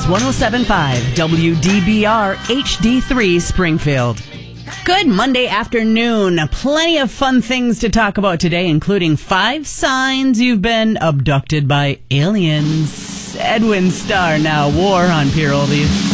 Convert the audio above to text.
107.5 WDBR HD3 Springfield. Good Monday afternoon. Plenty of fun things to talk about today, including 5 signs you've been abducted by aliens. Edwin Starr now. War on Pure Oldies.